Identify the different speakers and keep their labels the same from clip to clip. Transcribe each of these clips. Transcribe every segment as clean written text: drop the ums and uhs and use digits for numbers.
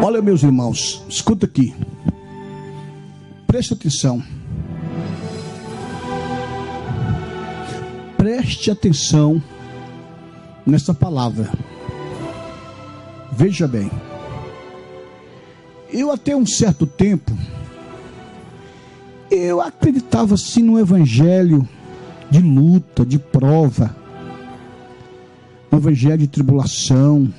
Speaker 1: Olha, meus irmãos, escuta aqui. Preste atenção. Preste atenção nessa palavra. Veja bem. Eu até um certo tempo, eu acreditava assim no evangelho de luta, de prova, no evangelho de tribulação,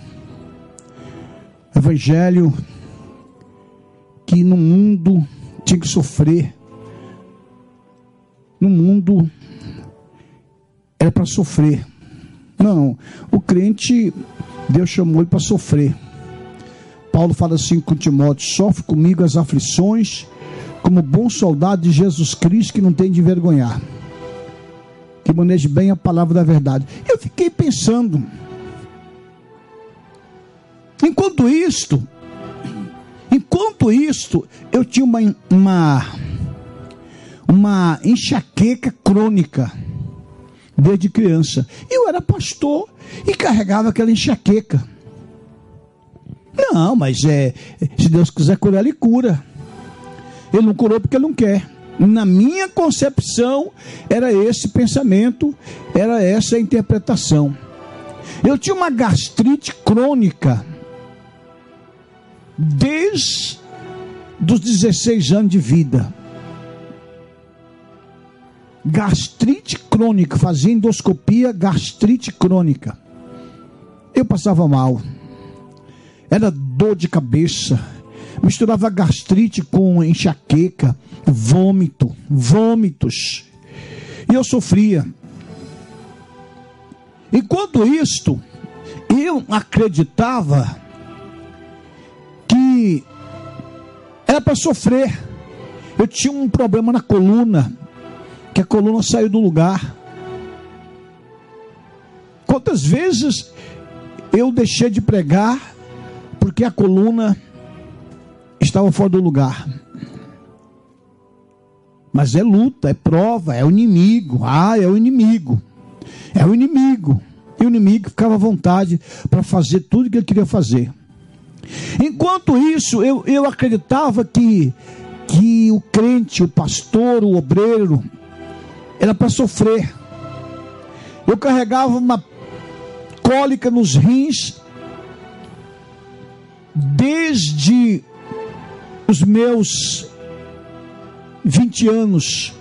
Speaker 1: evangelho que no mundo tinha que sofrer, no mundo era para sofrer. Não, o crente, Deus chamou ele para sofrer. Paulo fala assim com Timóteo: sofre comigo as aflições, como bom soldado de Jesus Cristo, que não tem de envergonhar, que maneje bem a palavra da verdade. Eu fiquei pensando, enquanto isto, eu tinha uma enxaqueca crônica, desde criança. Eu era pastor e carregava aquela enxaqueca. Não, mas se Deus quiser curar, Ele cura. Ele não curou porque Ele não quer. Na minha concepção, era esse pensamento, era essa a interpretação. Eu tinha uma gastrite crônica desde os 16 anos de vida. Gastrite crônica, fazia endoscopia, gastrite crônica. Eu passava mal. Era dor de cabeça, misturava gastrite com enxaqueca, vômitos, e eu sofria. Enquanto isto, eu acreditava que era para sofrer. Eu tinha um problema na coluna, que a coluna saiu do lugar. Quantas vezes eu deixei de pregar porque a coluna estava fora do lugar? Mas é luta, é prova, é o inimigo. É o inimigo. É o inimigo. E o inimigo ficava à vontade para fazer tudo que ele queria fazer. Enquanto isso, eu acreditava que o crente, o pastor, o obreiro, era para sofrer. Eu carregava uma cólica nos rins desde os meus 20 anos,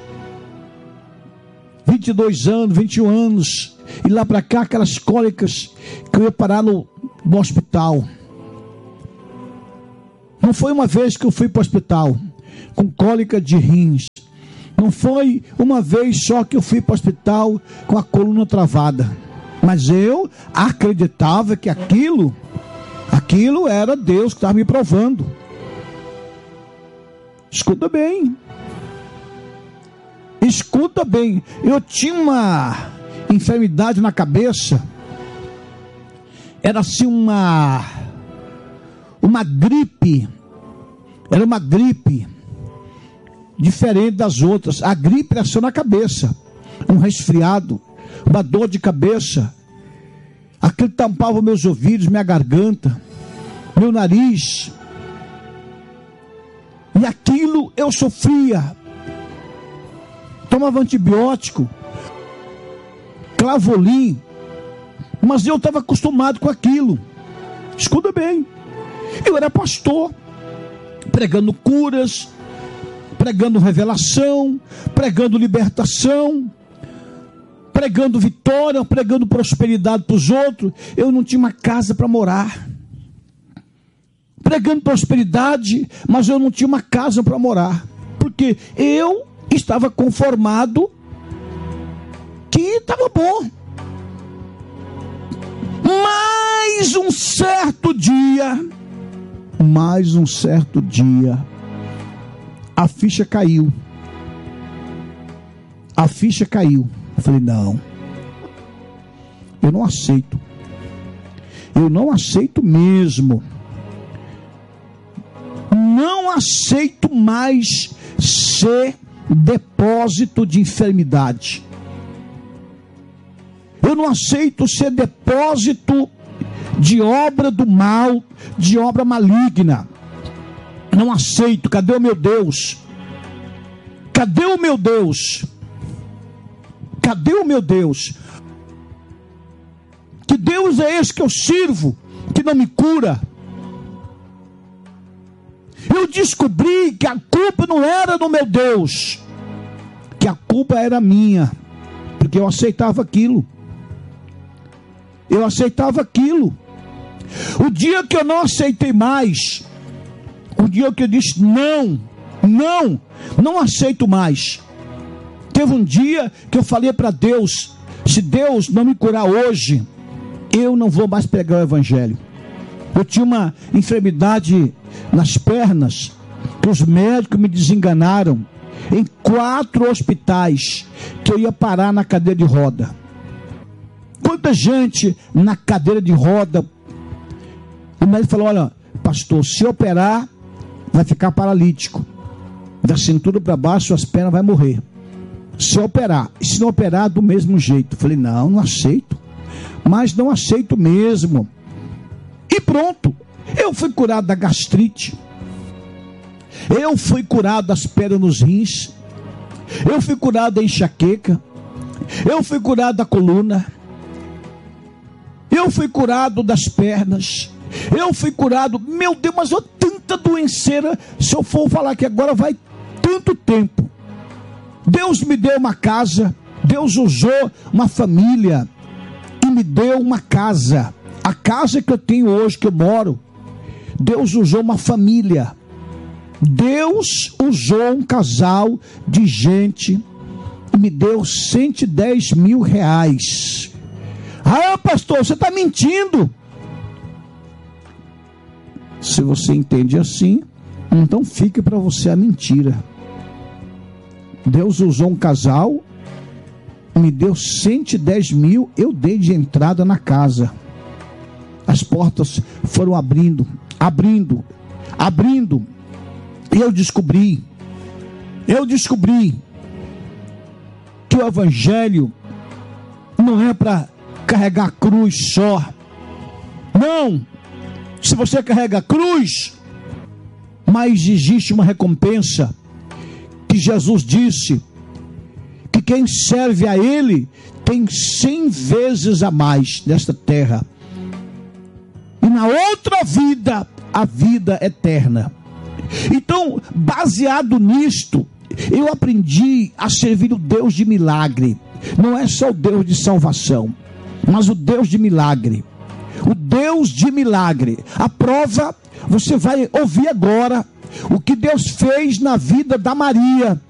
Speaker 1: 22 anos, 21 anos, e lá para cá, aquelas cólicas que eu ia parar no hospital. Não foi uma vez que eu fui para o hospital com cólica de rins. Não foi uma vez só que eu fui para o hospital com a coluna travada. Mas eu acreditava que aquilo era Deus que estava me provando. Escuta bem. Escuta bem. Eu tinha uma enfermidade na cabeça. Era assim uma gripe. Era uma gripe diferente das outras. A gripe era só na cabeça. Um resfriado, uma dor de cabeça. Aquilo tampava meus ouvidos, minha garganta, meu nariz. E aquilo eu sofria. Tomava antibiótico, Clavolin, mas eu estava acostumado com aquilo. Escuta bem. Eu era pastor, pregando curas, pregando revelação, pregando libertação, pregando vitória, pregando prosperidade para os outros. Eu não tinha uma casa para morar. Pregando prosperidade, mas eu não tinha uma casa para morar. Porque eu estava conformado que estava bom. Mais um certo dia, a ficha caiu. Eu falei, não, eu não aceito. Eu não aceito mesmo. Não aceito mais ser depósito de enfermidade. Eu não aceito ser depósito de obra do mal, de obra maligna. Não aceito. Cadê o meu Deus? Cadê o meu Deus? Cadê o meu Deus? Que Deus é esse que eu sirvo, que não me cura? Eu descobri que a culpa não era do meu Deus, que a culpa era minha, porque eu aceitava aquilo. Eu aceitava aquilo. O dia que eu não aceitei mais, o dia que eu disse não aceito mais. Teve um dia que eu falei para Deus: se Deus não me curar hoje, eu não vou mais pregar o evangelho. Eu tinha uma enfermidade nas pernas, que os médicos me desenganaram, em 4 hospitais, que eu ia parar na cadeira de roda. Quanta gente na cadeira de roda. O médico falou: olha, pastor, se operar, vai ficar paralítico. Da cintura para baixo, as pernas vai morrer. Se operar, e se não operar, do mesmo jeito. Eu falei: não aceito. Mas não aceito mesmo. E pronto. Eu fui curado da gastrite. Eu fui curado das pedras nos rins. Eu fui curado da enxaqueca. Eu fui curado da coluna. Eu fui curado das pernas. Eu fui curado. Meu Deus, mas eu tanta doenceira. Se eu for falar que agora vai tanto tempo. Deus me deu uma casa. Deus usou uma família e me deu uma casa. A casa que eu tenho hoje, que eu moro, Deus usou uma família. Deus usou um casal de gente e me deu 110 mil reais. Ah, pastor, você está mentindo. Se você entende assim, então fique para você a mentira. Deus usou um casal, me deu 110 mil, eu dei de entrada na casa. As portas foram abrindo. E eu descobri que o evangelho não é para carregar a cruz só. Não. Se você carrega a cruz, mas existe uma recompensa, que Jesus disse que quem serve a Ele tem 100 vezes a mais nesta terra. E na outra vida, a vida eterna. Então, baseado nisto, eu aprendi a servir o Deus de milagre. Não é só o Deus de salvação, mas o Deus de milagre. O Deus de milagre. A prova, você vai ouvir agora o que Deus fez na vida da Maria,